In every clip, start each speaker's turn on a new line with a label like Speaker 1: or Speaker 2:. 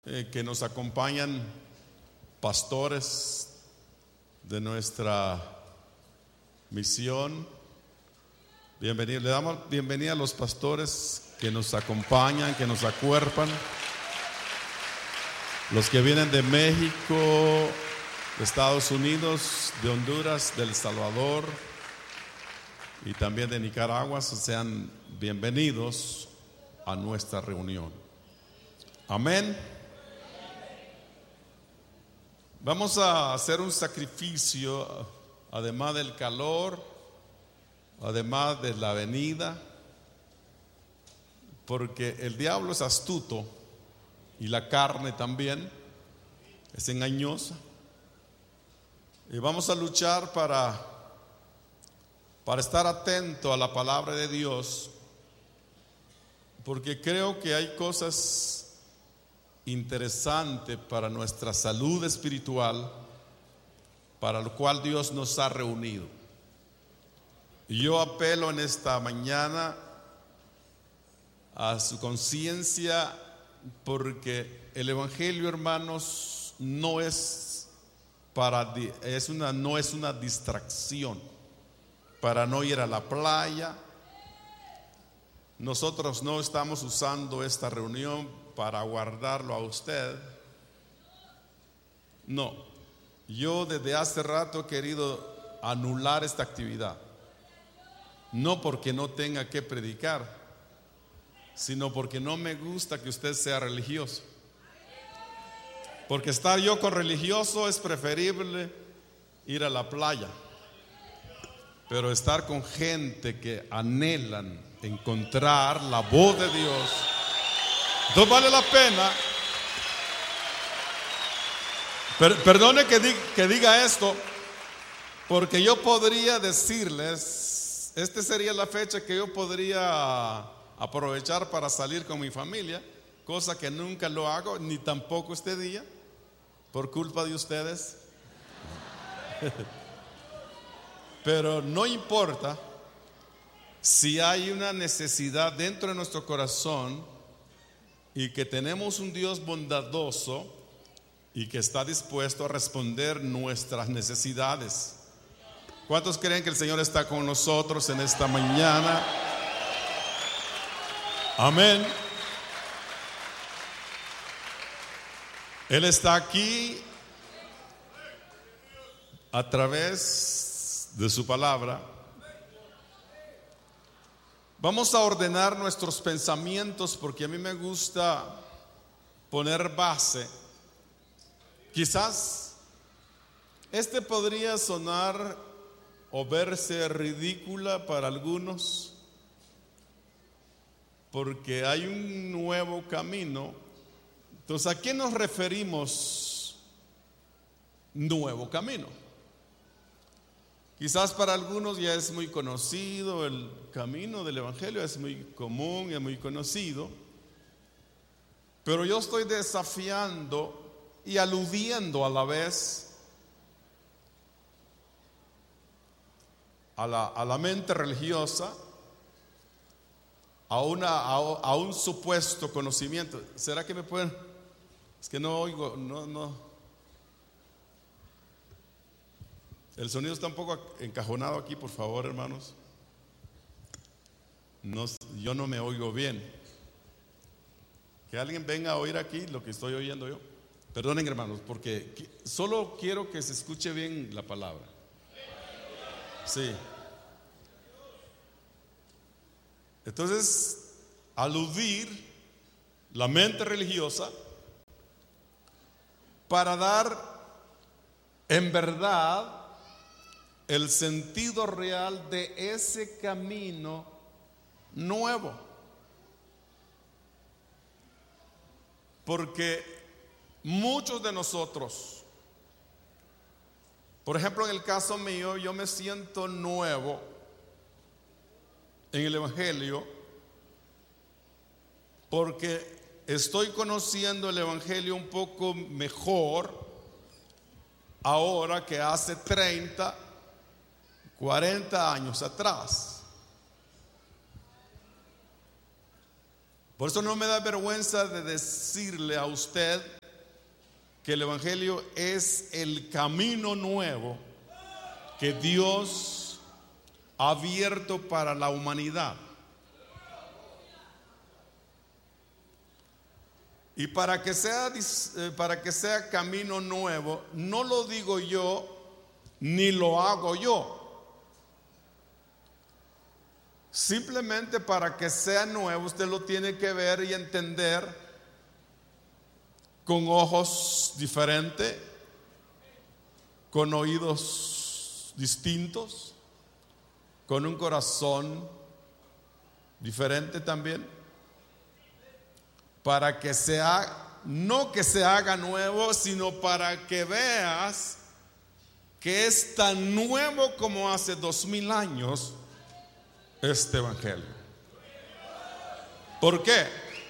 Speaker 1: Que nos acompañan pastores de nuestra misión. Bienvenido. Le damos bienvenida a los pastores que nos acompañan, que nos acuerpan, los que vienen de México, de Estados Unidos, de Honduras, de El Salvador y también de Nicaragua. Sean bienvenidos a nuestra reunión. Amén. Vamos a hacer un sacrificio, además del calor, además de la venida, porque el diablo es astuto y la carne también es engañosa. Y vamos a luchar para estar atento a la palabra de Dios, porque creo que hay cosas interesante para nuestra salud espiritual, para lo cual Dios nos ha reunido. Y yo apelo en esta mañana a su conciencia, porque el evangelio, hermanos, no es una distracción para no ir a la playa. Nosotros no estamos usando esta reunión para guardarlo a usted. No, yo desde hace rato he querido anular esta actividad, no porque no tenga que predicar, sino porque no me gusta que usted sea religioso. Porque estar yo con religioso es preferible ir a la playa, pero estar con gente que anhelan encontrar la voz de Dios, entonces vale la pena. Perdone que diga esto, porque yo podría decirles, esta sería la fecha que yo podría aprovechar para salir con mi familia, cosa que nunca lo hago, ni tampoco este día, por culpa de ustedes. Pero no importa, si hay una necesidad dentro de nuestro corazón y que tenemos un Dios bondadoso y que está dispuesto a responder nuestras necesidades. ¿Cuántos creen que el Señor está con nosotros en esta mañana? Amén. Él está aquí a través de su palabra. Vamos a ordenar nuestros pensamientos, porque a mí me gusta poner base. Quizás este podría sonar o verse ridícula para algunos, porque hay un nuevo camino. Entonces, ¿a qué nos referimos? Nuevo camino. Quizás para algunos ya es muy conocido, el camino del evangelio es muy común, es muy conocido, pero yo estoy desafiando y aludiendo a la vez a la mente religiosa, a un supuesto conocimiento. ¿Será que me pueden? Es que no oigo, no. El sonido está un poco encajonado aquí, por favor, hermanos. Yo no me oigo bien. Que alguien venga a oír aquí lo que estoy oyendo yo. Perdonen, hermanos, porque solo quiero que se escuche bien la palabra. Sí. Entonces, aludir la mente religiosa para dar en verdad el sentido real de ese camino nuevo. Porque muchos de nosotros, por ejemplo, en el caso mío, yo me siento nuevo en el evangelio porque estoy conociendo el evangelio un poco mejor ahora que hace 30, 40 años atrás. Por eso no me da vergüenza de decirle a usted que el Evangelio es el camino nuevo que Dios ha abierto para la humanidad. Y para que sea camino nuevo, no lo digo yo ni lo hago yo. Simplemente para que sea nuevo, usted lo tiene que ver y entender con ojos diferentes, con oídos distintos, con un corazón diferente también, para que no que se haga nuevo, sino para que veas que es tan nuevo como hace 2000 años este Evangelio. ¿Por qué?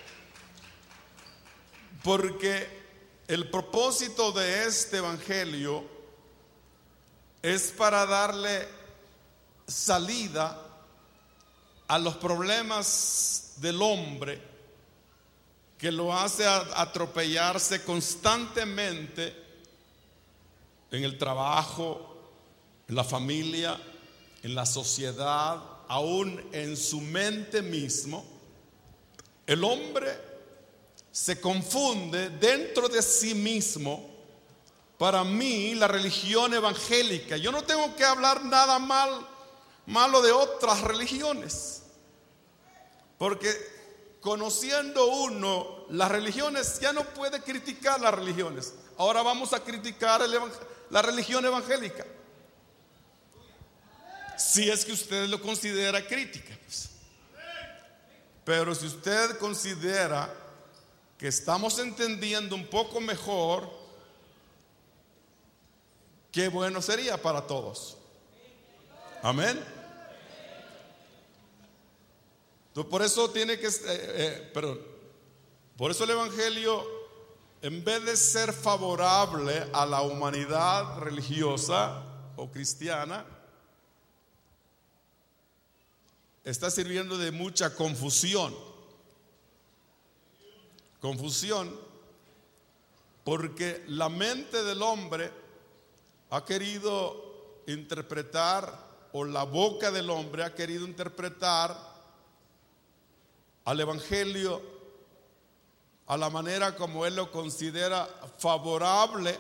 Speaker 1: Porque el propósito de este Evangelio es para darle salida a los problemas del hombre que lo hace atropellarse constantemente en el trabajo, en la familia, en la sociedad, aún en su mente mismo. El hombre se confunde dentro de sí mismo. Para mí, la religión evangélica, yo no tengo que hablar nada malo de otras religiones, porque conociendo uno las religiones, ya no puede criticar las religiones. Ahora vamos a criticar la religión evangélica, si es que usted lo considera crítica, pues. Pero si usted considera que estamos entendiendo un poco mejor, qué bueno sería para todos. Amén. Entonces, por eso por eso el Evangelio, en vez de ser favorable a la humanidad religiosa o cristiana, está sirviendo de mucha confusión. Confusión porque la mente del hombre ha querido interpretar, o la boca del hombre ha querido interpretar al Evangelio a la manera como él lo considera favorable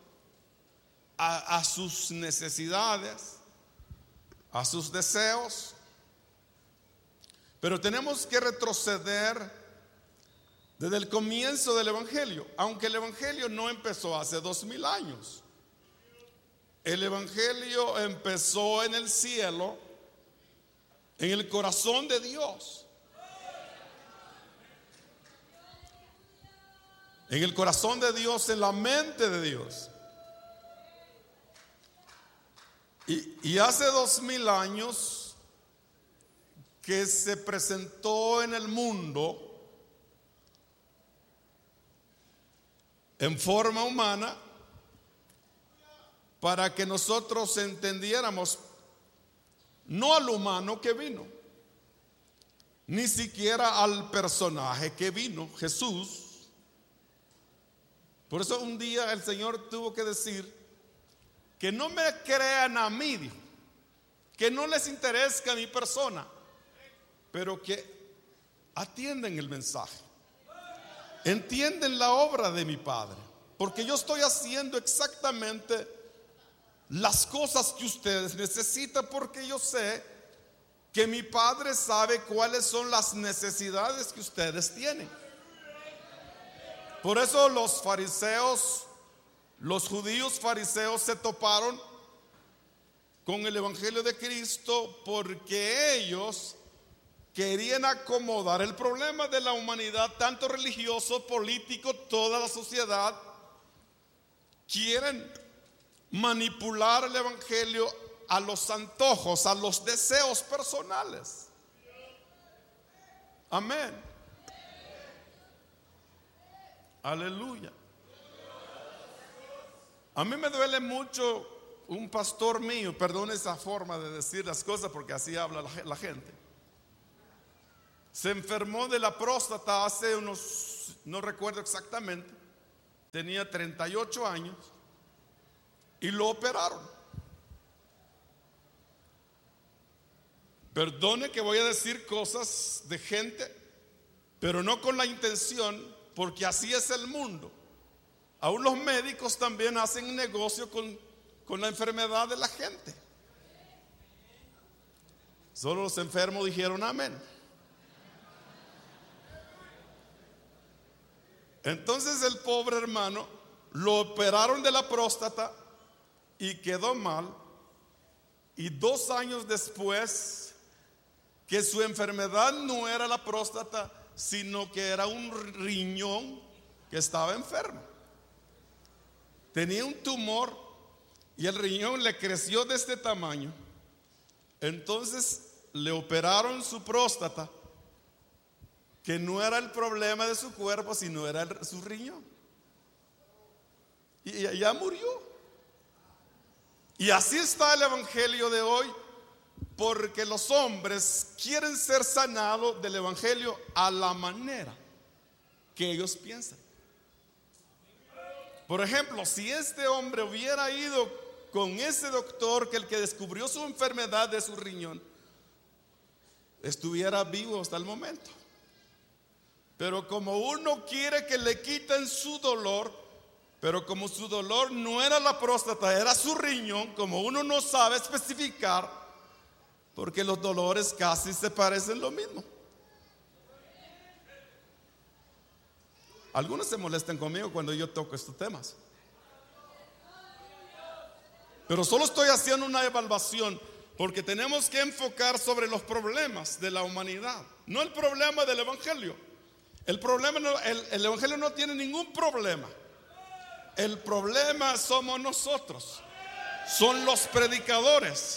Speaker 1: a sus necesidades, a sus deseos. Pero tenemos que retroceder desde el comienzo del Evangelio, aunque el Evangelio no empezó hace 2000 años. El Evangelio empezó en el cielo, en el corazón de Dios. En el corazón de Dios, en la mente de Dios. Y hace 2000 años que se presentó en el mundo en forma humana, para que nosotros entendiéramos no al humano que vino, ni siquiera al personaje que vino, Jesús. Por eso un día el Señor tuvo que decir que no me crean a mí, dijo, que no les interesa mi persona, pero que atienden el mensaje, entienden la obra de mi Padre, porque yo estoy haciendo exactamente las cosas que ustedes necesitan, porque yo sé que mi Padre sabe cuáles son las necesidades que ustedes tienen. Por eso los fariseos, los judíos fariseos, se toparon con el Evangelio de Cristo, porque ellos querían acomodar el problema de la humanidad, tanto religioso, político, toda la sociedad. Quieren manipular el Evangelio a los antojos, a los deseos personales. Amén. Aleluya. A mí me duele mucho un pastor mío, perdón esa forma de decir las cosas, porque así habla la gente. se enfermó de la próstata hace unos, no recuerdo exactamente, tenía 38 años y lo operaron. Perdone que voy a decir cosas de gente, pero no con la intención, porque así es el mundo. Aún los médicos también hacen negocio con la enfermedad de la gente. Solo los enfermos dijeron amén. Entonces el pobre hermano lo operaron de la próstata y quedó mal. Y 2 años después, que su enfermedad no era la próstata, sino que era un riñón que estaba enfermo. Tenía un tumor y el riñón le creció de este tamaño. Entonces le operaron su próstata, que no era el problema de su cuerpo, sino era su riñón. Y ya murió. Y así está el evangelio de hoy, porque los hombres quieren ser sanados del evangelio a la manera que ellos piensan. Por ejemplo, si este hombre hubiera ido con ese doctor, que el que descubrió su enfermedad de su riñón, estuviera vivo hasta el momento. Pero como uno quiere que le quiten su dolor, pero como su dolor no era la próstata, era su riñón, como uno no sabe especificar, porque los dolores casi se parecen lo mismo. Algunos se molestan conmigo cuando yo toco estos temas, pero solo estoy haciendo una evaluación, porque tenemos que enfocar sobre los problemas de la humanidad, no el problema del evangelio. El evangelio no tiene ningún problema. El problema somos nosotros, son los predicadores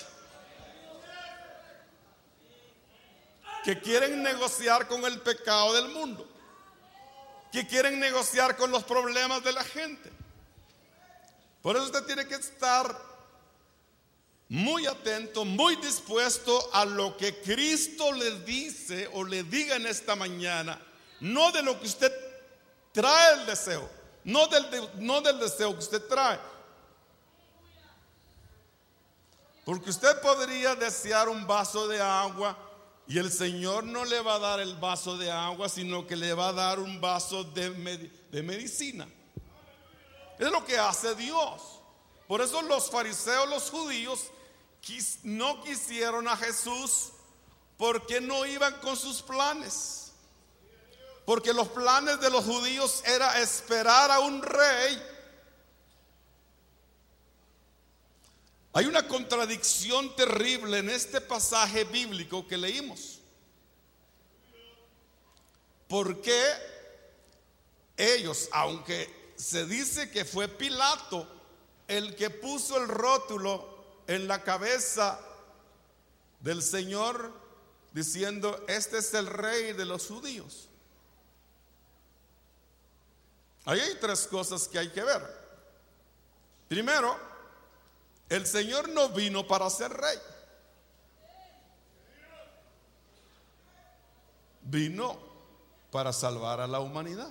Speaker 1: que quieren negociar con el pecado del mundo, que quieren negociar con los problemas de la gente. Por eso usted tiene que estar muy atento, muy dispuesto a lo que Cristo le dice o le diga en esta mañana, no de lo que usted trae el deseo, no del deseo que usted trae. Porque usted podría desear un vaso de agua y el Señor no le va a dar el vaso de agua, sino que le va a dar un vaso de medicina. Es lo que hace Dios. Por eso los fariseos, los judíos, no quisieron a Jesús, porque no iban con sus planes. Porque los planes de los judíos era esperar a un rey. Hay una contradicción terrible en este pasaje bíblico que leímos. Porque ellos, aunque se dice que fue Pilato el que puso el rótulo en la cabeza del Señor diciendo: este es el rey de los judíos. Ahí hay 3 cosas que hay que ver. Primero, el Señor no vino para ser rey, vino para salvar a la humanidad.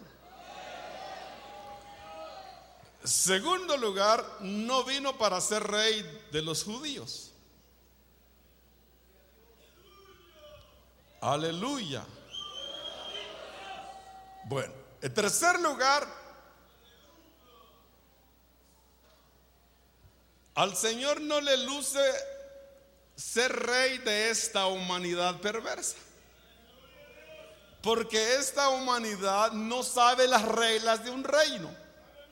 Speaker 1: Segundo lugar, no vino para ser rey de los judíos. Aleluya. Bueno, en tercer lugar, al Señor no le luce ser rey de esta humanidad perversa, porque esta humanidad no sabe las reglas de un reino.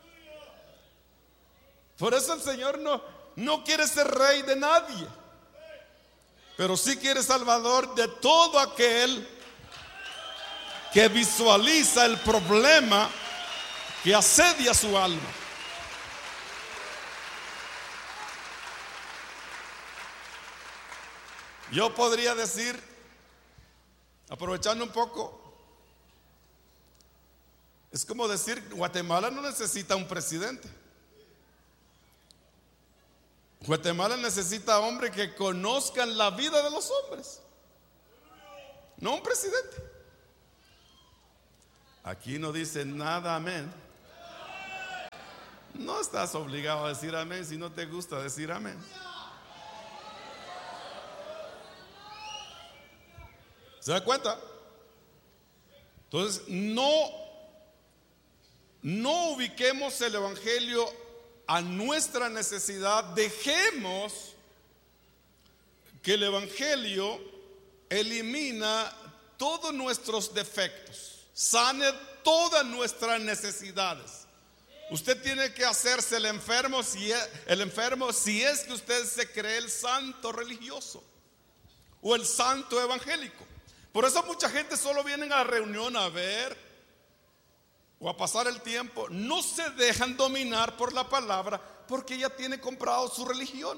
Speaker 1: Por eso el Señor no quiere ser rey de nadie, pero sí quiere salvador de todo aquel que visualiza el problema que asedia su alma. Yo podría decir, aprovechando un poco, es como decir, Guatemala no necesita un presidente. Guatemala necesita hombres que conozcan la vida de los hombres, no un presidente. Aquí no dice nada amén. No estás obligado a decir amén si no te gusta decir amén. ¿Se da cuenta? Entonces, no ubiquemos el evangelio a nuestra necesidad. Dejemos que el evangelio elimina todos nuestros defectos, sane todas nuestras necesidades. Usted tiene que hacerse el enfermo si es que usted se cree el santo religioso o el santo evangélico. Por eso mucha gente solo viene a la reunión a ver o a pasar el tiempo. No se dejan dominar por la palabra porque ya tiene comprado su religión.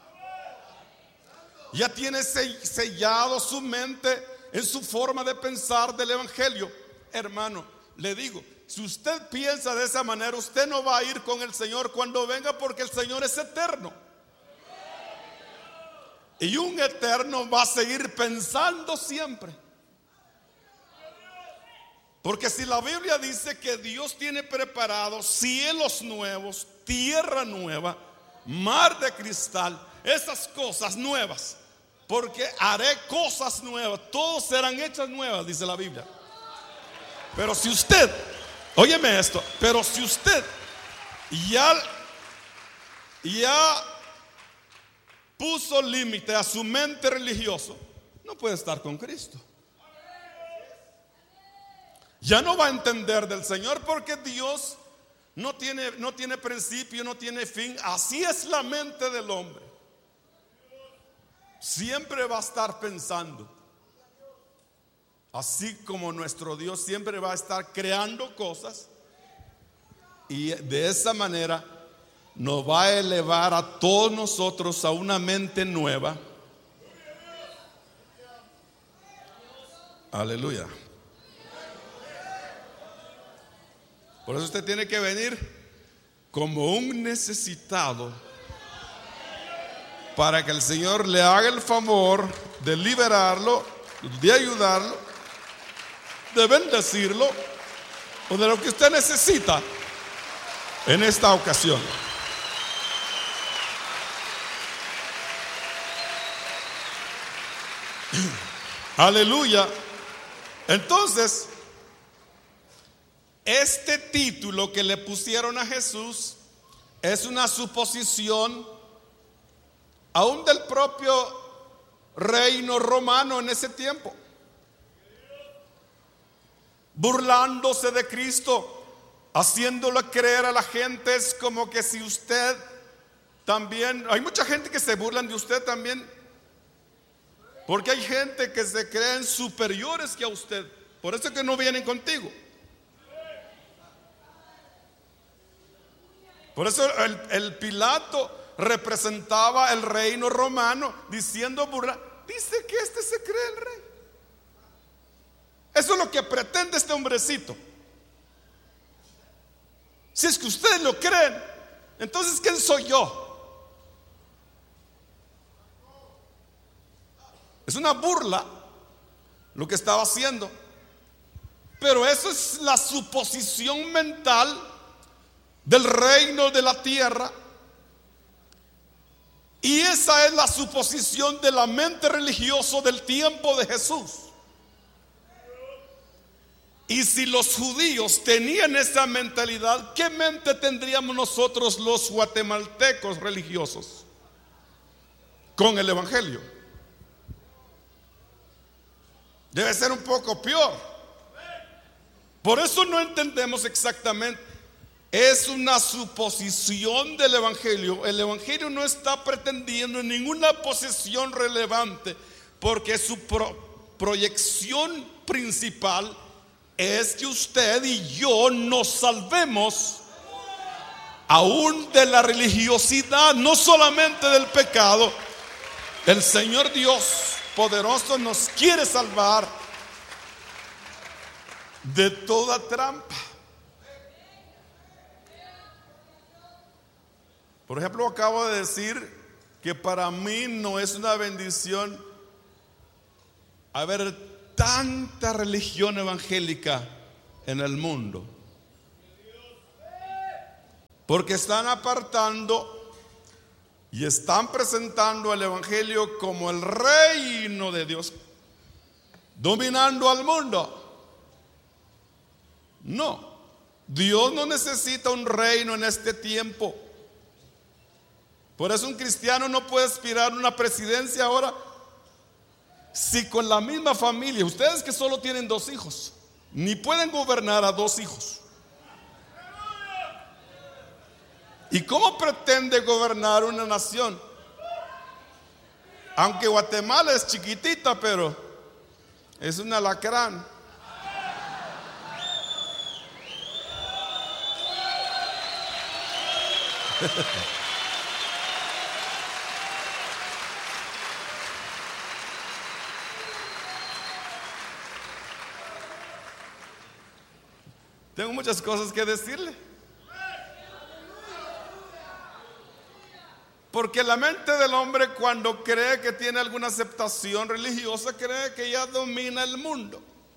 Speaker 1: Ya tiene sellado su mente en su forma de pensar del evangelio. Hermano, le digo, si usted piensa de esa manera, usted no va a ir con el Señor cuando venga, porque el Señor es eterno. Y un eterno va a seguir pensando siempre. Porque si la Biblia dice que Dios tiene preparados cielos nuevos, tierra nueva, mar de cristal, esas cosas nuevas, porque haré cosas nuevas, todos serán hechas nuevas, dice la Biblia. Pero si usted, óyeme esto, pero si usted ya puso límite a su mente religiosa, no puede estar con Cristo. Ya no va a entender del Señor, porque Dios no tiene principio, no tiene fin. Así es la mente del hombre. Siempre va a estar pensando. Así como nuestro Dios siempre va a estar creando cosas, y de esa manera nos va a elevar a todos nosotros a una mente nueva. Aleluya. Por eso usted tiene que venir como un necesitado, para que el Señor le haga el favor de liberarlo, de ayudarlo, de bendecirlo, o de lo que usted necesita en esta ocasión. Aleluya. Entonces, este título que le pusieron a Jesús es una suposición aún del propio reino romano en ese tiempo, burlándose de Cristo, haciéndole creer a la gente. Es como que si usted también, hay mucha gente que se burlan de usted también, porque hay gente que se creen superiores que a usted, por eso es que no vienen contigo. Por eso el Pilato representaba el reino romano, diciendo burla, dice que este se cree el rey. Eso es lo que pretende este hombrecito. Si es que ustedes lo creen, entonces ¿quién soy yo? Es una burla lo que estaba haciendo. Pero eso es la suposición mental del reino de la tierra, y esa es la suposición de la mente religiosa del tiempo de Jesús. Y si los judíos tenían esa mentalidad, ¿qué mente tendríamos nosotros los guatemaltecos religiosos con el evangelio? Debe ser un poco peor. Por eso no entendemos exactamente. Es una suposición del evangelio. El evangelio no está pretendiendo ninguna posesión relevante, porque su proyección principal es que usted y yo nos salvemos aún de la religiosidad, no solamente del pecado. El Señor Dios poderoso nos quiere salvar de toda trampa. Por ejemplo, acabo de decir que para mí no es una bendición haber tanta religión evangélica en el mundo. Porque están apartando y están presentando el evangelio como el reino de Dios, dominando al mundo. No, Dios no necesita un reino en este tiempo. Por eso un cristiano no puede aspirar a una presidencia ahora. Si con la misma familia, ustedes que solo tienen 2 hijos, ni pueden gobernar a 2 hijos. ¿Y cómo pretende gobernar una nación? Aunque Guatemala es chiquitita, pero es un alacrán. Tengo muchas cosas que decirle. Porque la mente del hombre, cuando cree que tiene alguna aceptación religiosa, cree que ya domina el mundo.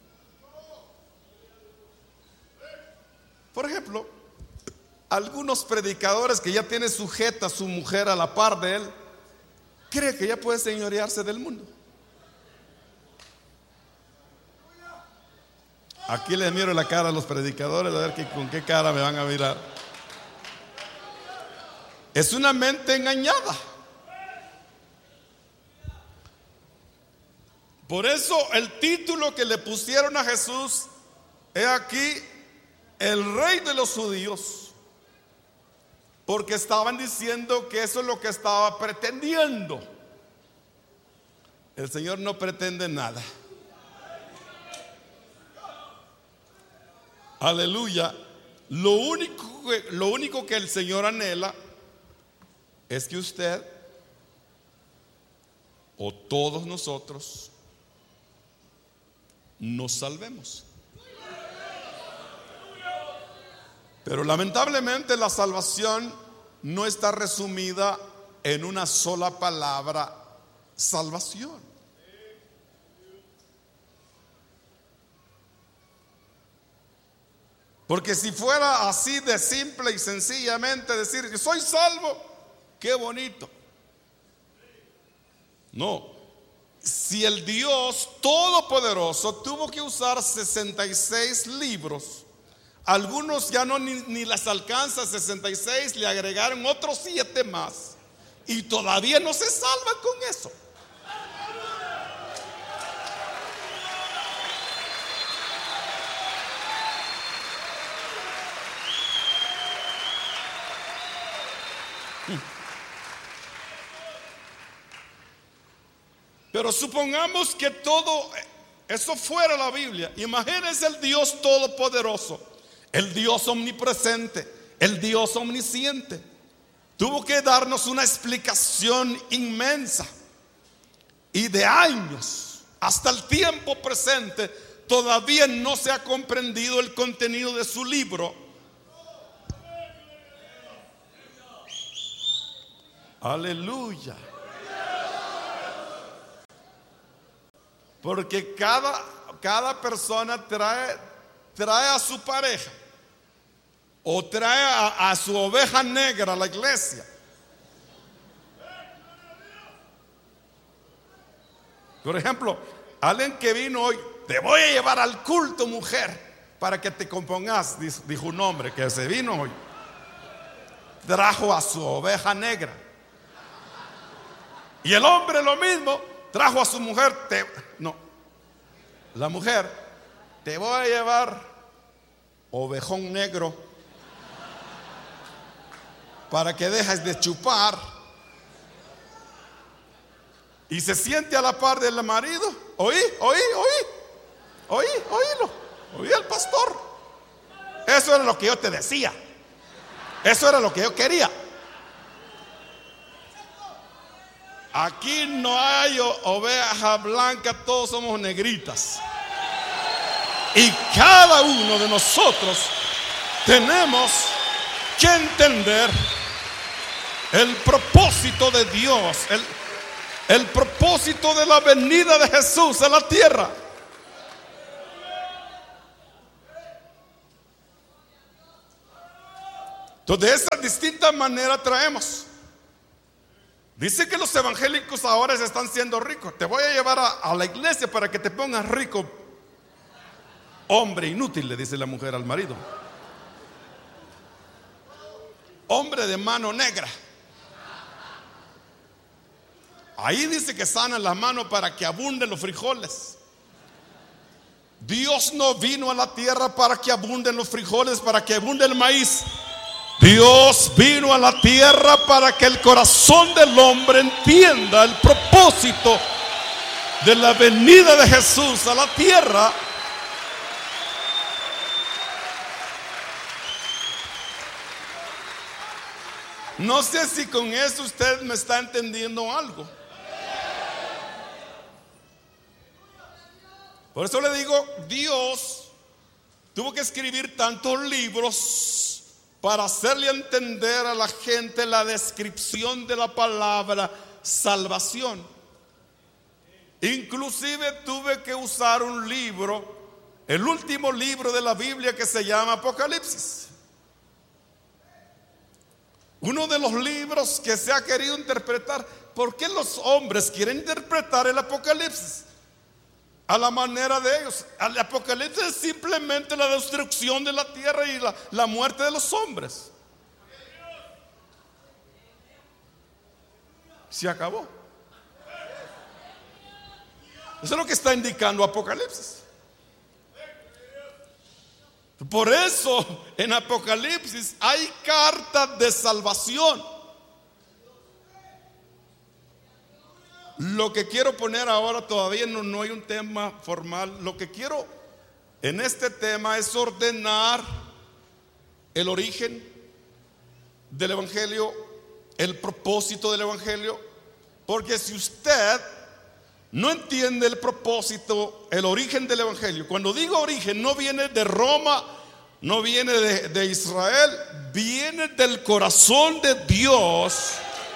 Speaker 1: Por ejemplo, algunos predicadores que ya tiene sujeta a su mujer a la par de él, cree que ya puede señorearse del mundo. Aquí les miro la cara a los predicadores a ver con qué cara me van a mirar. Es una mente engañada. Por eso el título que le pusieron a Jesús es aquí el Rey de los Judíos, porque estaban diciendo que eso es lo que estaba pretendiendo. El Señor no pretende nada. Aleluya. Lo único que el Señor anhela es que usted o todos nosotros nos salvemos. Pero lamentablemente la salvación no está resumida en una sola palabra: salvación. Porque si fuera así de simple y sencillamente decir que soy salvo, qué bonito. No, si el Dios Todopoderoso tuvo que usar 66 libros, algunos ya no ni las alcanza 66, le agregaron otros 7 más, y todavía no se salva con eso. Pero supongamos que todo eso fuera la Biblia. Imagínense el Dios Todopoderoso, el Dios omnipresente, el Dios omnisciente. Tuvo que darnos una explicación inmensa, y de años hasta el tiempo presente todavía no se ha comprendido el contenido de su libro. Aleluya. Porque cada persona trae a su pareja, o trae a su oveja negra a la iglesia. Por ejemplo, alguien que vino hoy: te voy a llevar al culto, mujer, para que te compongas, dijo un hombre que se vino hoy. Trajo a su oveja negra. Y el hombre lo mismo, trajo a su mujer. La mujer: te voy a llevar, ovejón negro, para que dejes de chupar. Y se siente a la par del marido. Oílo. Oí al pastor. Eso era lo que yo te decía. Eso era lo que yo quería. Aquí no hay oveja blanca, todos somos negritas. Y cada uno de nosotros tenemos que entender el propósito de Dios, el propósito de la venida de Jesús a la tierra. Entonces, de esa distinta manera traemos. Dice que los evangélicos ahora se están siendo ricos. Te voy a llevar a la iglesia para que te pongas rico. Hombre inútil, le dice la mujer al marido. Hombre de mano negra. Ahí dice que sanan las manos para que abunden los frijoles. Dios no vino a la tierra para que abunden los frijoles, para que abunde el maíz. Dios vino a la tierra para que el corazón del hombre entienda el propósito de la venida de Jesús a la tierra. No sé si con eso usted me está entendiendo algo. Por eso le digo, Dios tuvo que escribir tantos libros para hacerle entender a la gente la descripción de la palabra salvación. Inclusive tuve que usar un libro, el último libro de la Biblia, que se llama Apocalipsis. Uno de los libros que se ha querido interpretar. ¿Por qué los hombres quieren interpretar el Apocalipsis a la manera de ellos? El Apocalipsis es simplemente la destrucción de la tierra y la muerte de los hombres. Se acabó. Eso es lo que está indicando Apocalipsis. Por eso en Apocalipsis hay cartas de salvación. Lo que quiero poner ahora, todavía no hay un tema formal. Lo que quiero en este tema es ordenar el origen del evangelio, el propósito del evangelio. Porque si usted no entiende el propósito, el origen del evangelio, cuando digo origen, no viene de Roma, no viene de Israel, viene del corazón de Dios.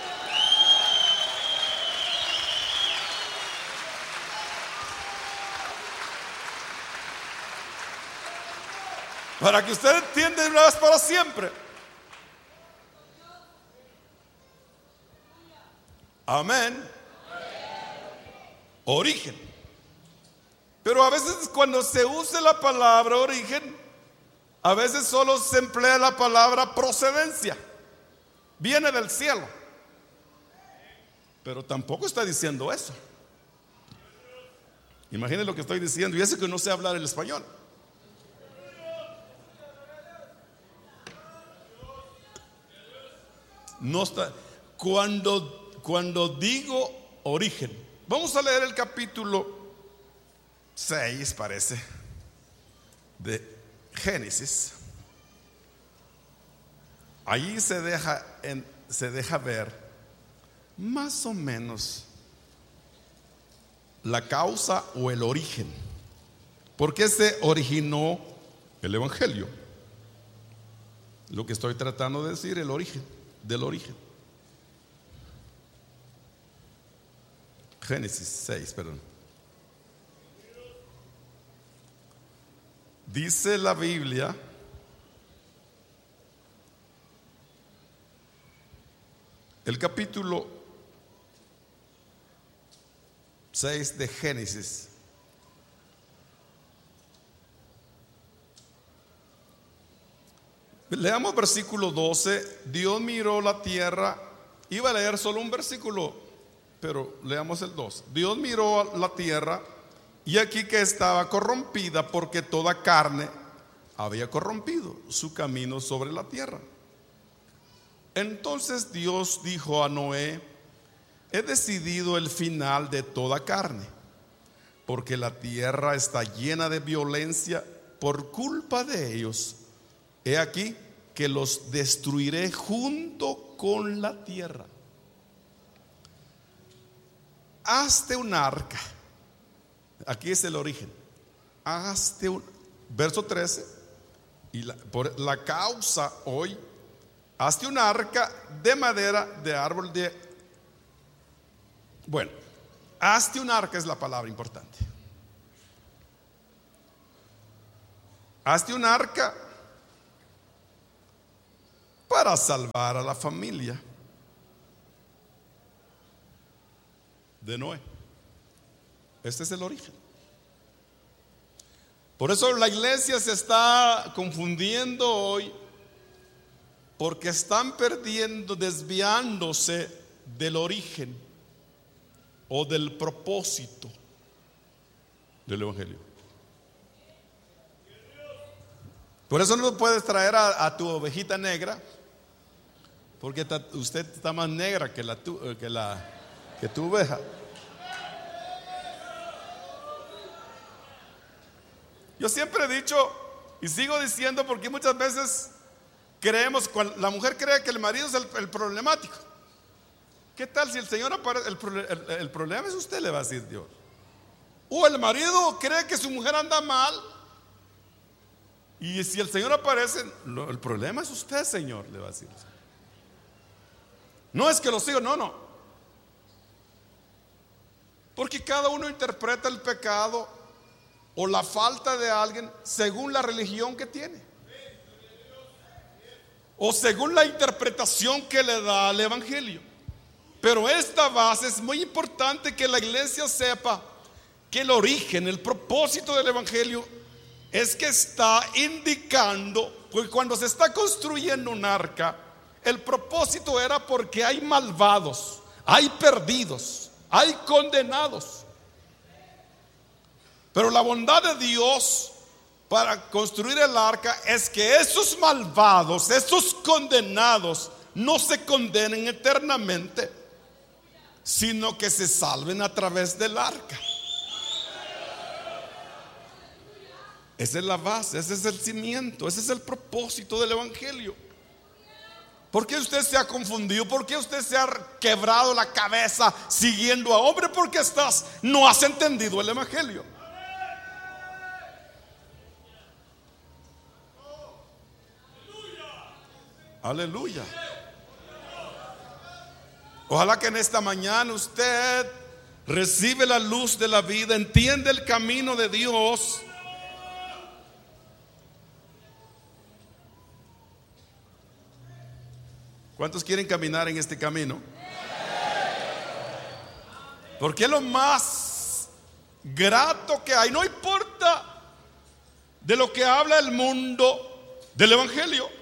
Speaker 1: Para que usted entienda de una vez para siempre. Amén. Origen. Pero a veces cuando se usa la palabra origen, a veces solo se emplea la palabra procedencia. Viene del cielo. Pero tampoco está diciendo eso. Imaginen lo que estoy diciendo. Y eso que no sé hablar el español. No está. Cuando digo origen, vamos a leer el capítulo 6, parece, de Génesis. Allí se deja ver más o menos la causa o el origen. ¿Por qué se originó el evangelio? Lo que estoy tratando de decir, el origen del origen. Génesis 6, perdón. Dice la Biblia, el capítulo 6 de Génesis. Leamos versículo 12. Dios miró la tierra. Iba a leer solo un versículo, pero leamos el 2. Dios miró la tierra y aquí que estaba corrompida, porque toda carne había corrompido su camino sobre la tierra. Entonces Dios dijo a Noé: he decidido el final de toda carne, porque la tierra está llena de violencia por culpa de ellos. He aquí que los destruiré junto con la tierra. Hazte un arca. Aquí es el origen. Hazte un, verso 13. Y por la causa hoy, hazte un arca de madera de árbol de. Bueno, hazte un arca es la palabra importante. Hazte un arca para salvar a la familia de Noé. Este es el origen. Por eso la iglesia se está confundiendo hoy, porque están perdiendo, desviándose del origen o del propósito del evangelio. Por eso no puedes traer a tu ovejita negra, porque usted está más negra que tu oveja. Yo siempre he dicho y sigo diciendo, porque muchas veces creemos, la mujer cree que el marido es el problemático. ¿Qué tal si el Señor aparece? El problema es usted, le va a decir Dios. O el marido cree que su mujer anda mal, y si el Señor aparece, el problema es usted, Señor, le va a decir. No es que los hijos, no. Porque cada uno interpreta el pecado o la falta de alguien según la religión que tiene, o según la interpretación que le da al evangelio. Pero esta base es muy importante, que la iglesia sepa que el origen, el propósito del evangelio es que está indicando, porque cuando se está construyendo un arca, el propósito era porque hay malvados, hay perdidos, hay condenados. Pero la bondad de Dios para construir el arca es que esos malvados, esos condenados, no se condenen eternamente, sino que se salven a través del arca. Esa es la base, ese es el cimiento, ese es el propósito del evangelio. ¿Por qué usted se ha confundido? ¿Por qué usted se ha quebrado la cabeza siguiendo a hombre? Porque no has entendido el evangelio. Aleluya. Ojalá que en esta mañana usted recibe la luz de la vida, entiende el camino de Dios. ¿Cuántos quieren caminar en este camino? Porque es lo más grato que hay. No importa de lo que habla el mundo del evangelio.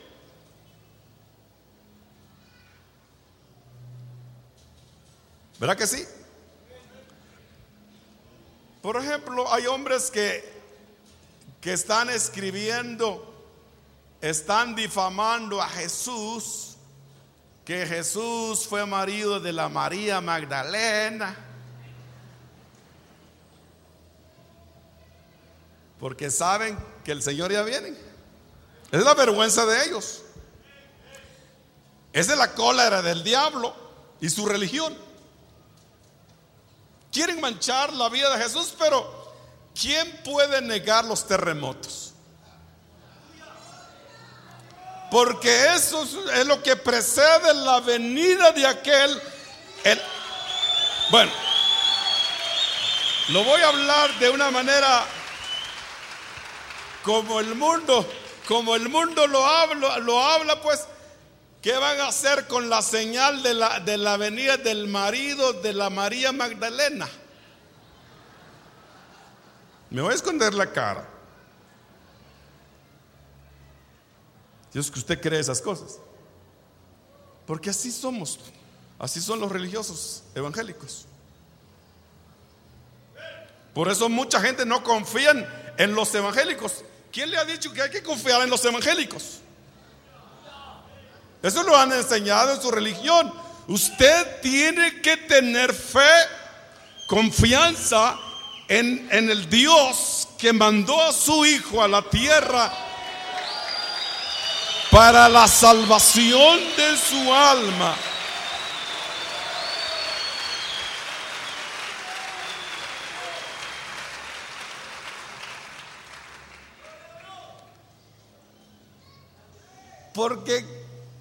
Speaker 1: ¿Verdad que sí? Por ejemplo, hay hombres que están escribiendo, están difamando a Jesús, que Jesús fue marido de la María Magdalena, porque saben que el Señor ya viene. Es la vergüenza de ellos. Es de la cólera del diablo y su religión. Quieren manchar la vida de Jesús, pero ¿quién puede negar los terremotos? Porque eso es lo que precede la venida de aquel. Bueno, lo voy a hablar de una manera como el mundo lo habla, pues. ¿Qué van a hacer con la señal de la venida del marido de la María Magdalena? Me voy a esconder la cara. Dios, que usted cree esas cosas. Porque así somos. Así son los religiosos evangélicos. Por eso mucha gente no confía en los evangélicos. ¿Quién le ha dicho que hay que confiar en los evangélicos? Eso lo han enseñado en su religión. Usted tiene que tener fe, confianza en el Dios que mandó a su Hijo a la tierra para la salvación de su alma. Porque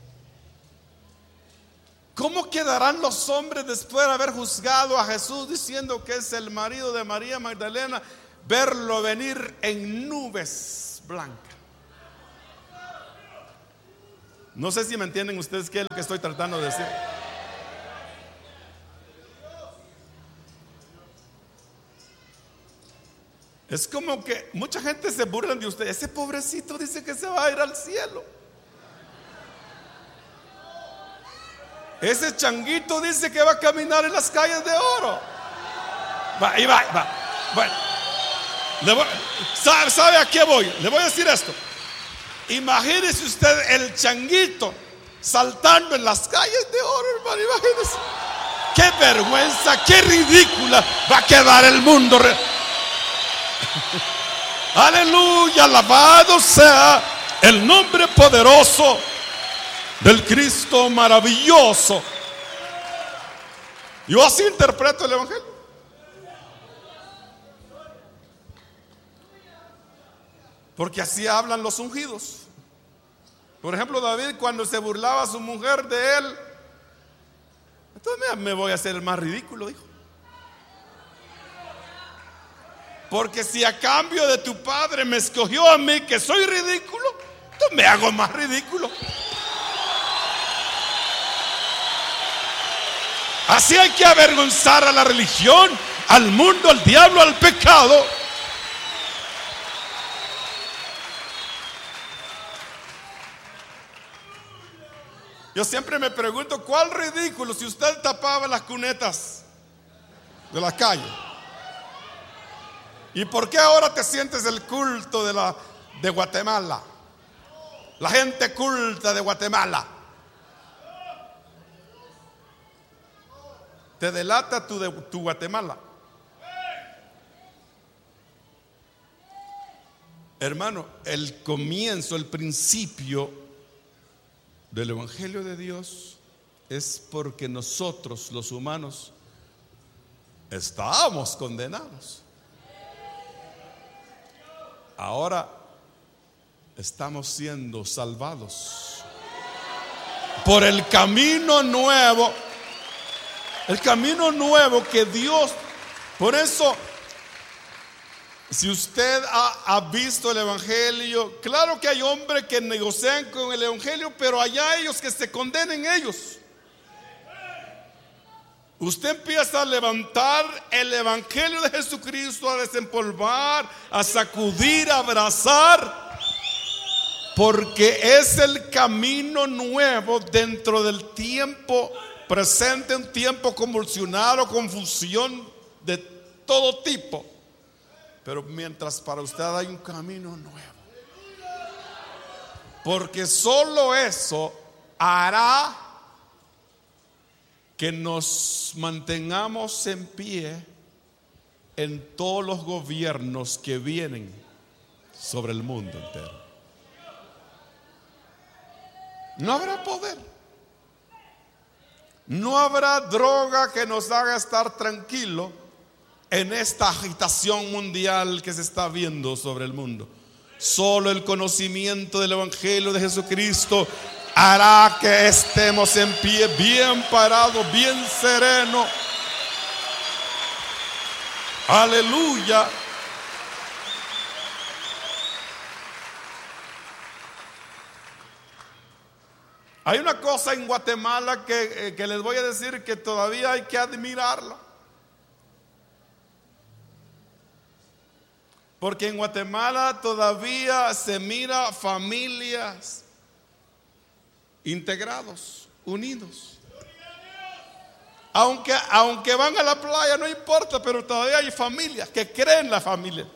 Speaker 1: ¿cómo quedarán los hombres después de haber juzgado a Jesús diciendo que es el marido de María Magdalena, verlo venir en nubes blancas? No sé si me entienden ustedes qué es lo que estoy tratando de decir. Es como que mucha gente se burla de usted. Ese pobrecito dice que se va a ir al cielo. Ese changuito dice que va a caminar en las calles de oro. Va. Bueno, ¿sabe a qué voy? Le voy a decir esto. Imagínese usted el changuito saltando en las calles de oro, hermano. Imagínese. Qué vergüenza, qué ridícula va a quedar el mundo. Aleluya, alabado sea el nombre poderoso del Cristo maravilloso. Yo así interpreto el evangelio. Porque así hablan los ungidos. Por ejemplo, David, cuando se burlaba a su mujer de él, entonces me voy a hacer el más ridículo, dijo. Porque si a cambio de tu padre me escogió a mí, que soy ridículo, entonces me hago más ridículo. Así hay que avergonzar a la religión, al mundo, al diablo, al pecado. Yo siempre me pregunto, ¿cuál ridículo si usted tapaba las cunetas de la calle? ¿Y por qué ahora te sientes el culto de Guatemala? La gente culta de Guatemala. Te delata tu Guatemala. Hermano, el comienzo, el principio del Evangelio de Dios es porque nosotros, los humanos, estábamos condenados. Ahora estamos siendo salvados por el camino nuevo. El camino nuevo que Dios. Por eso, si usted ha visto el evangelio, claro que hay hombres que negocian con el evangelio, pero allá ellos que se condenen ellos. Usted empieza a levantar el evangelio de Jesucristo, a desempolvar, a sacudir, a abrazar, porque es el camino nuevo dentro del tiempo presente, un tiempo convulsionado, confusión de todo tipo. Pero mientras para usted hay un camino nuevo, porque solo eso hará que nos mantengamos en pie en todos los gobiernos que vienen sobre el mundo entero. No habrá poder, no habrá droga que nos haga estar tranquilo en esta agitación mundial que se está viendo sobre el mundo. Solo el conocimiento del evangelio de Jesucristo hará que estemos en pie, bien parados, bien sereno. Aleluya. Hay una cosa en Guatemala que les voy a decir que todavía hay que admirarla. Porque en Guatemala todavía se mira familias integrados, unidos. Aunque van a la playa, no importa, pero todavía hay familias que creen la familia.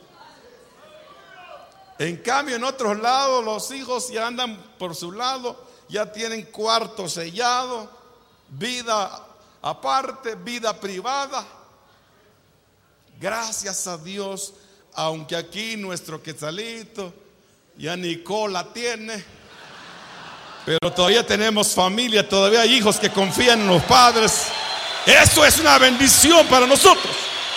Speaker 1: En cambio, en otros lados, los hijos ya andan por su lado, ya tienen cuarto sellado, vida aparte, vida privada. Gracias a Dios, aunque aquí nuestro Quetzalito ya Nicola tiene, pero todavía tenemos familia, todavía hay hijos que confían en los padres. Eso es una bendición para nosotros.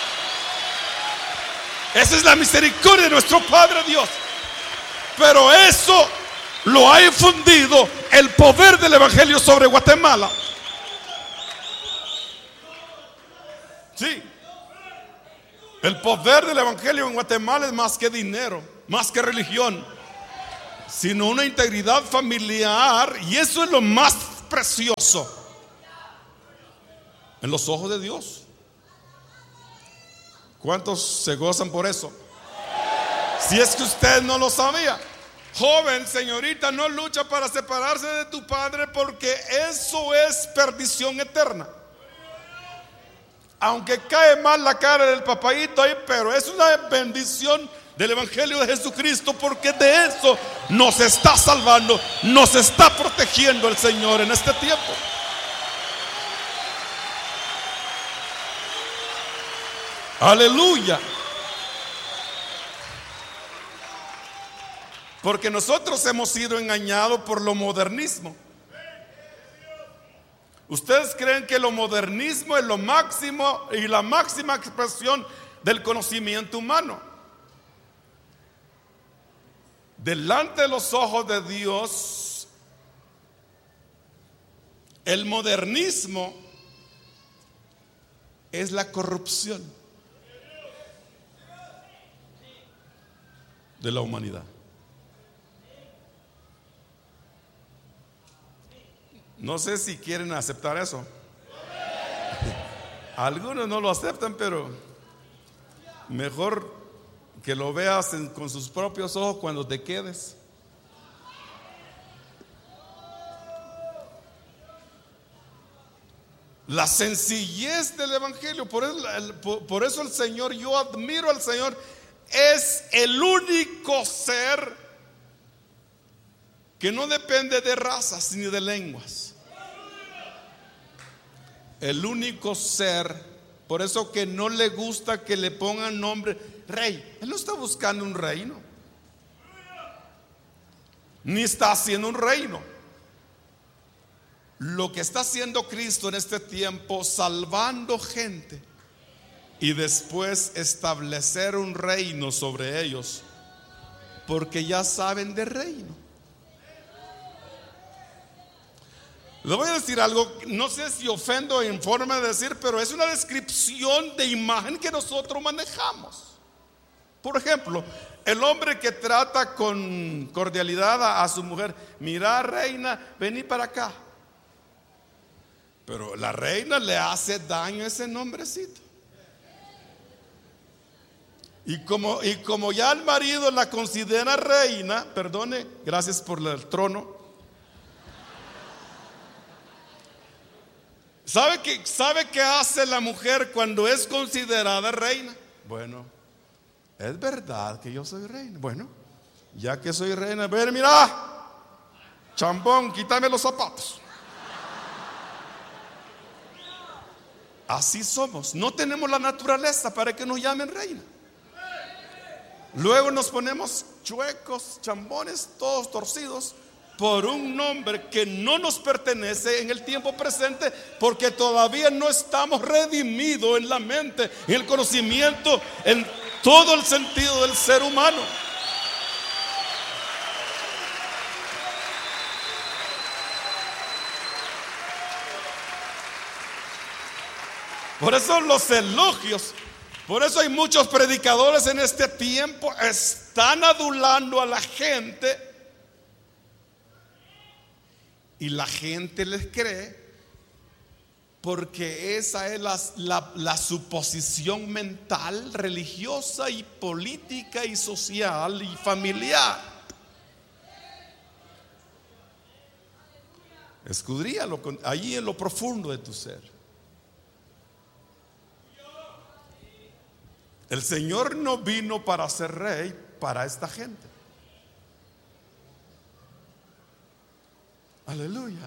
Speaker 1: Esa es la misericordia de nuestro Padre Dios. Pero eso lo ha infundido el poder del evangelio sobre Guatemala. Sí. El poder del evangelio en Guatemala es más que dinero, más que religión. sino una integridad familiar, y eso es lo más precioso en los ojos de Dios. ¿Cuántos se gozan por eso? Si es que usted no lo sabía. Joven, señorita, no lucha para separarse de tu padre, porque eso es perdición eterna. Aunque cae mal la cara del papaíto ahí, pero es una bendición del Evangelio de Jesucristo, porque de eso nos está salvando, nos está protegiendo el Señor en este tiempo. Aleluya. Porque nosotros hemos sido engañados por lo modernismo. Ustedes creen que lo modernismo es lo máximo y la máxima expresión del conocimiento humano. Delante de los ojos de Dios, el modernismo es la corrupción de la humanidad. No sé si quieren aceptar eso. Algunos no lo aceptan, pero mejor que lo veas con sus propios ojos cuando te quedes. La sencillez del Evangelio, por eso el Señor, yo admiro al Señor, es el único ser que no depende de razas ni de lenguas. El único ser, por eso que no le gusta que le pongan nombre rey. Él no está buscando un reino, ni está haciendo un reino. Lo que está haciendo Cristo en este tiempo, salvando gente y después establecer un reino sobre ellos, porque ya saben de reino. Le voy a decir algo, no sé si ofendo en forma de decir, pero es una descripción de imagen que nosotros manejamos. Por ejemplo, el hombre que trata con cordialidad a su mujer: mira, reina, vení para acá. Pero la reina le hace daño a ese nombrecito. Y como ya el marido la considera reina, perdone, gracias por el trono. ¿Sabe qué hace la mujer cuando es considerada reina? Bueno, es verdad que yo soy reina. Bueno, ya que soy reina, ven, mira, chambón, quítame los zapatos. Así somos. No tenemos la naturaleza para que nos llamen reina. Luego nos ponemos chuecos, chambones, todos torcidos, por un nombre que no nos pertenece en el tiempo presente, porque todavía no estamos redimidos en la mente, en el conocimiento, en todo el sentido del ser humano. Por eso los elogios, por eso hay muchos predicadores en este tiempo, están adulando a la gente. Y la gente les cree, porque esa es la suposición mental, religiosa y política y social y familiar. Escudríalo allí en lo profundo de tu ser. El Señor no vino para ser rey para esta gente. Aleluya.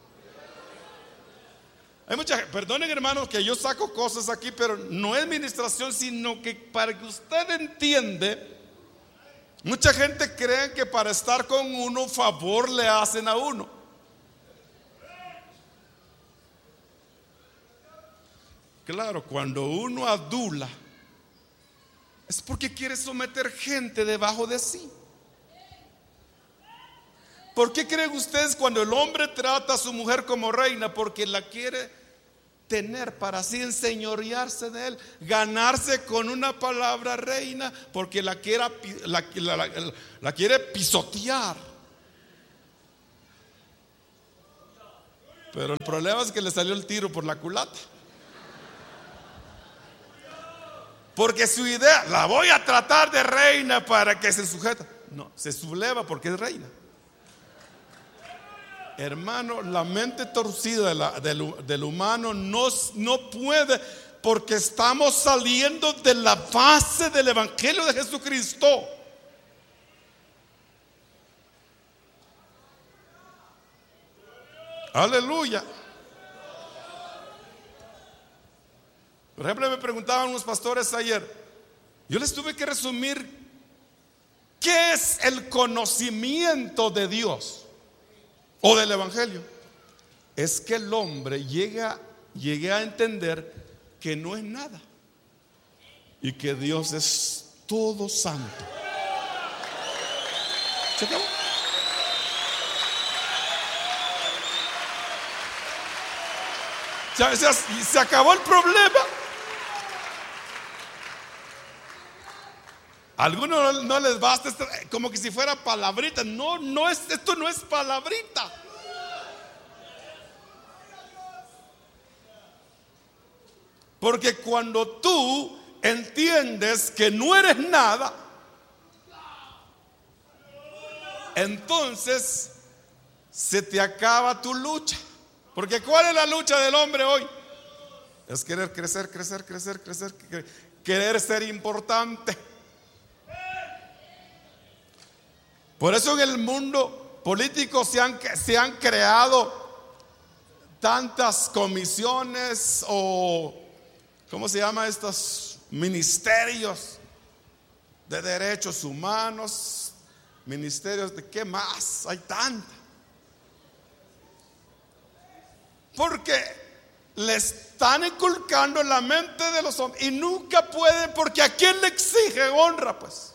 Speaker 1: Hay mucha, perdonen hermanos que yo saco cosas aquí, pero no es ministración, sino que para que usted entiende, mucha gente cree que para estar con uno, favor le hacen a uno. Claro, cuando uno adula, es porque quiere someter gente debajo de sí. ¿Por qué creen ustedes cuando el hombre trata a su mujer como reina? Porque la quiere tener para así enseñorearse de él, ganarse con una palabra reina, porque la quiere pisotear. Pero el problema es que le salió el tiro por la culata. Porque su idea, la voy a tratar de reina para que se sujeta. No, se subleva porque es reina. Hermano, la mente torcida del humano no puede, porque estamos saliendo de la base del Evangelio de Jesucristo. Aleluya. Por ejemplo, me preguntaban unos pastores ayer, yo les tuve que resumir qué es el conocimiento de Dios o del Evangelio. Es que el hombre llegue a entender que no es nada y que Dios es todo santo. ¿Se acabó? Se acabó el problema. A algunos no les basta como que si fuera palabrita. No es, esto no es palabrita. Porque cuando tú entiendes que no eres nada, entonces se te acaba tu lucha. Porque ¿cuál es la lucha del hombre hoy? Es querer crecer, querer ser importante. Por eso en el mundo político se han creado tantas comisiones o ¿cómo se llama estos ministerios de derechos humanos? Ministerios de qué más, hay tantas. Porque le están inculcando en la mente de los hombres y nunca pueden, porque ¿a quién le exige honra? Pues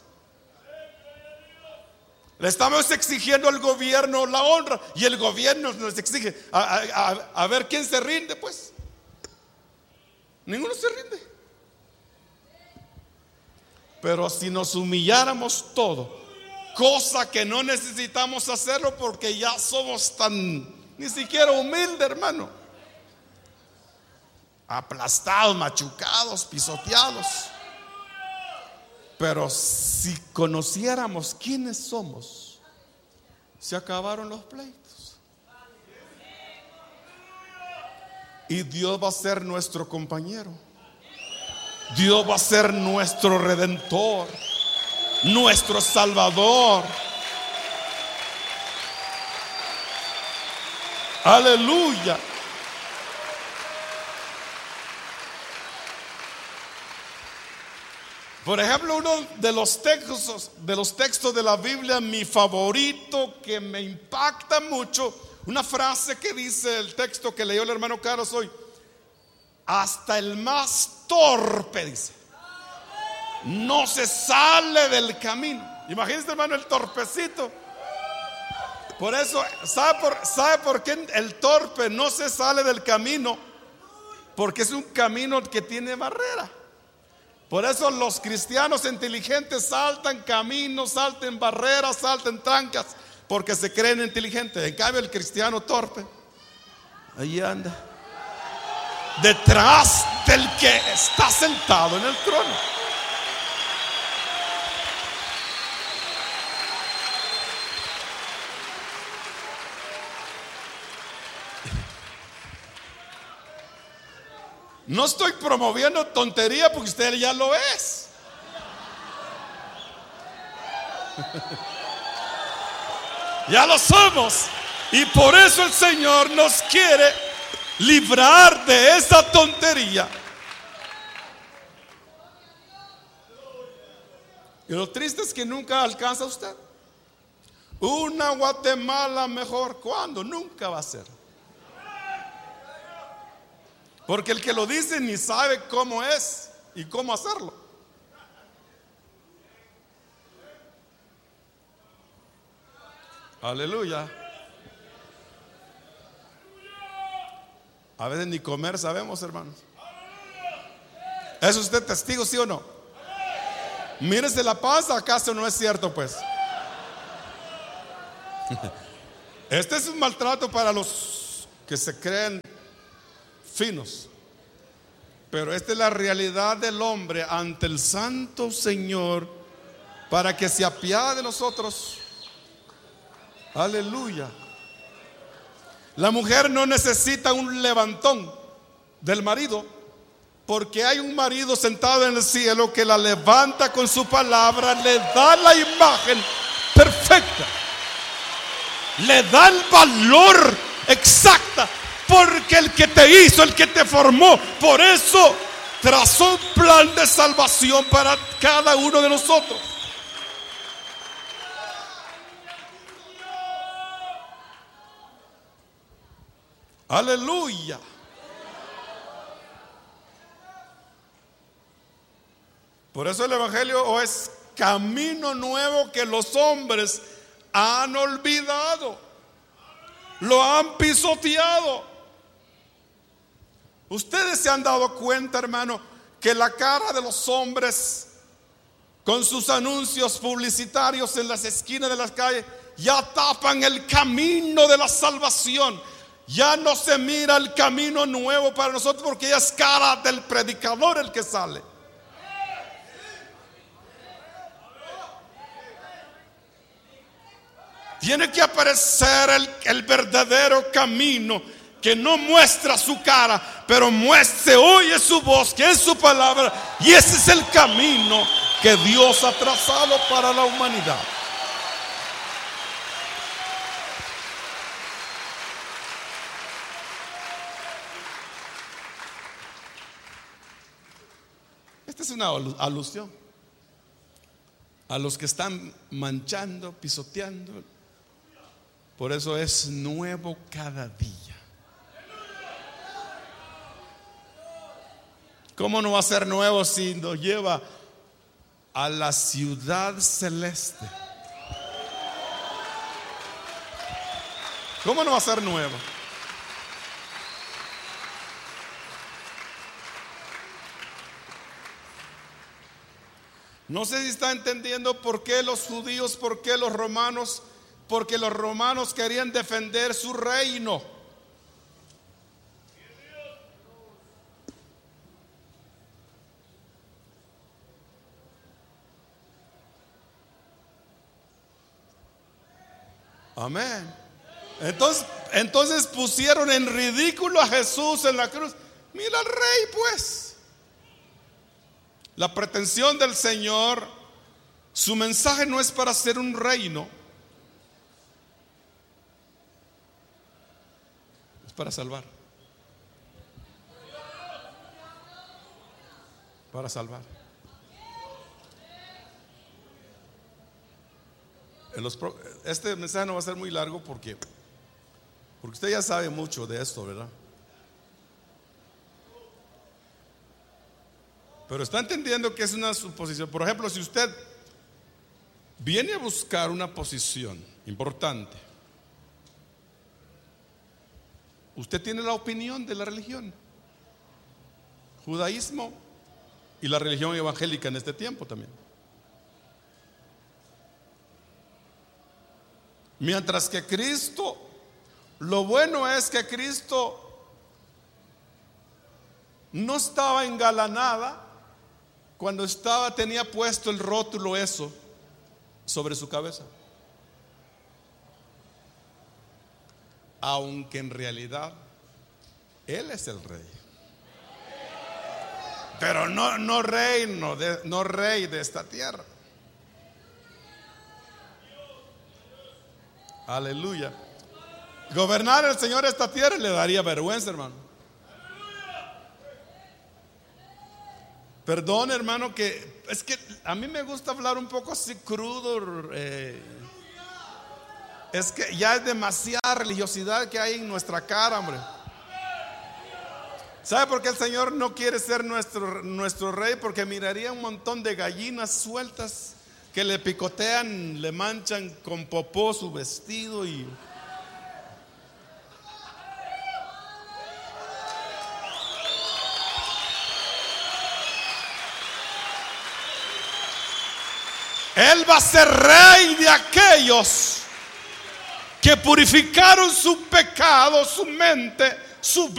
Speaker 1: le estamos exigiendo al gobierno la honra y el gobierno nos exige a ver quién se rinde. Pues ninguno se rinde. Pero si nos humilláramos todo, cosa que no necesitamos hacerlo porque ya somos tan ni siquiera humildes, hermano, aplastados, machucados, pisoteados. Pero si conociéramos quiénes somos, se acabaron los pleitos. Y Dios va a ser nuestro compañero. Dios va a ser nuestro redentor, nuestro salvador. Aleluya. Por ejemplo, uno de los textos de la Biblia, mi favorito, que me impacta mucho, una frase que dice el texto que leyó el hermano Carlos hoy: hasta el más torpe, dice, no se sale del camino. Imagínense, hermano, el torpecito. Por eso, ¿sabe por qué el torpe no se sale del camino? Porque es un camino que tiene barrera. Por eso los cristianos inteligentes saltan caminos, saltan barreras, saltan trancas, porque se creen inteligentes. En cambio, el cristiano torpe, ahí anda, detrás del que está sentado en el trono. No estoy promoviendo tontería porque usted ya lo es. Ya lo somos. Y por eso el Señor nos quiere librar de esa tontería. Y lo triste es que nunca alcanza usted una Guatemala mejor. ¿Cuándo? Nunca va a ser. Porque el que lo dice ni sabe cómo es y cómo hacerlo. Aleluya. A veces ni comer sabemos, hermanos. ¿Es usted testigo, sí o no? Mírese la panza, ¿acaso no es cierto, pues? Este es un maltrato para los que se creen finos. Pero esta es la realidad del hombre ante el Santo Señor, para que se apiade de nosotros. Aleluya. La mujer no necesita un levantón del marido, porque hay un marido sentado en el cielo que la levanta con su palabra, le da la imagen perfecta, le da el valor exacta, porque el que te hizo, el que te formó, por eso trazó un plan de salvación para cada uno de nosotros. Aleluya. Por eso el evangelio es camino nuevo que los hombres han olvidado, lo han pisoteado. Ustedes se han dado cuenta, hermano, que la cara de los hombres con sus anuncios publicitarios en las esquinas de las calles ya tapan el camino de la salvación. Ya no se mira el camino nuevo para nosotros, porque ya es cara del predicador el que sale. Tiene que aparecer el verdadero camino, que no muestra su cara, pero se oye su voz, que es su palabra. Y ese es el camino que Dios ha trazado para la humanidad. Esta es una alusión a los que están manchando, pisoteando. Por eso es nuevo cada día. ¿Cómo no va a ser nuevo si nos lleva a la ciudad celeste? ¿Cómo no va a ser nuevo? No sé si está entendiendo por qué los judíos, por qué los romanos. Porque los romanos querían defender su reino. Amén. Entonces pusieron en ridículo a Jesús en la cruz. Mira al rey, pues. La pretensión del Señor, su mensaje no es para hacer un reino, es para salvar. Para salvar. Este mensaje no va a ser muy largo porque usted ya sabe mucho de esto, ¿verdad? Pero está entendiendo que es una suposición. Por ejemplo, si usted viene a buscar una posición importante, usted tiene la opinión de la religión, judaísmo y la religión evangélica en este tiempo también. Mientras que Cristo, lo bueno es que Cristo no estaba engalanada cuando tenía puesto el rótulo eso sobre su cabeza, aunque en realidad Él es el rey, pero no rey de esta tierra. Aleluya. Gobernar el Señor esta tierra le daría vergüenza, hermano. Perdón, hermano, que es que a mí me gusta hablar un poco así crudo. Es que ya es demasiada religiosidad que hay en nuestra cara, hombre. ¿Sabe por qué el Señor no quiere ser nuestro rey? Porque miraría un montón de gallinas sueltas que le picotean, le manchan con popó su vestido y Él va a ser rey de aquellos que purificaron su pecado, su mente, su